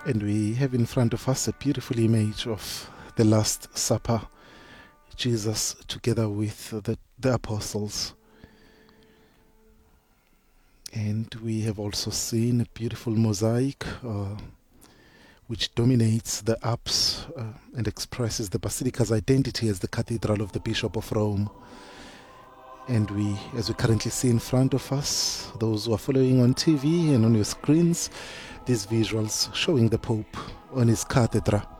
And we have in front of us a beautiful image of the Last Supper, Jesus together with the apostles. And we have also seen a beautiful mosaic which dominates the apse and expresses the basilica's identity as the cathedral of the Bishop of Rome. And we, as we currently see in front of us, those who are following on TV and on your screens, these visuals showing the Pope on his cathedra.